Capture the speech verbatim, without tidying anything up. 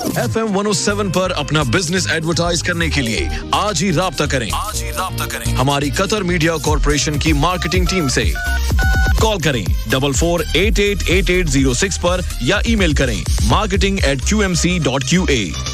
F M one O seven पर अपना business advertise करने के लिए आज ही राब्ता करें आज ही राब्ता करें हमारी कतर मीडिया कॉर्पोरेशन की मार्केटिंग टीम से। कॉल करें double four eight eight eight eight zero six पर या ईमेल करें marketing eight Q M C dot Q A.